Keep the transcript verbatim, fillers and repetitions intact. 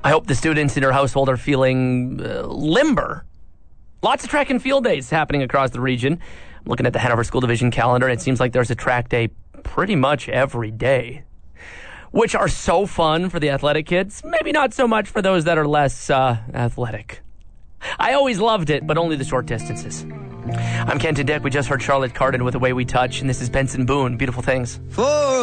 I hope the students in your household are feeling uh, limber. Lots of track and field days happening across the region. I'm looking at the Hanover School Division calendar, and it seems like there's a track day pretty much every day, which are so fun for the athletic kids. Maybe not so much for those that are less uh, athletic. I always loved it, but only the short distances. I'm Kenton Dick. We just heard Charlotte Cardin with The Way We Touch, and this is Benson Boone. Beautiful Things. For